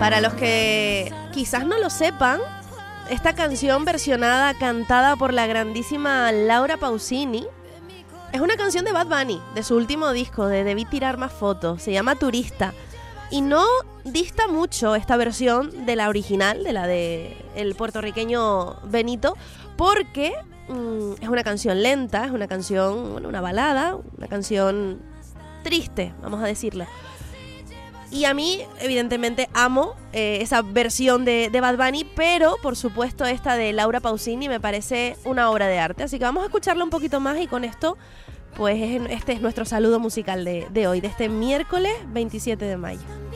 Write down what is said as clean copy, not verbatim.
Para los que quizás no lo sepan, esta canción versionada, cantada por la grandísima Laura Pausini, es una canción de Bad Bunny, de su último disco, de Debí Tirar Más Fotos. Se llama Turista. Y no dista mucho esta versión de la original, de la de el puertorriqueño Benito, porque es una canción lenta, es una canción, bueno, una balada, una canción triste, vamos a decirlo. Y a mí, evidentemente, amo esa versión de Bad Bunny, pero, por supuesto, esta de Laura Pausini me parece una obra de arte. Así que vamos a escucharla un poquito más y con esto, pues, este es nuestro saludo musical de hoy, de este miércoles 27 de mayo.